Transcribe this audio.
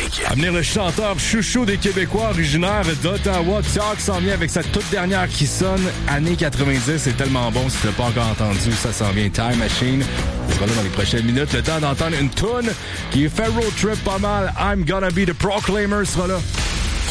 Classique. À venir le chanteur chouchou des Québécois originaire d'Ottawa, Talk s'en vient avec sa toute dernière qui sonne années 90. C'est tellement bon si tu l'as pas encore entendu. Ça s'en vient, Time Machine. On sera là dans les prochaines minutes. Le temps d'entendre une toune qui fait road trip pas mal. I'm Gonna Be the Proclaimer sera là.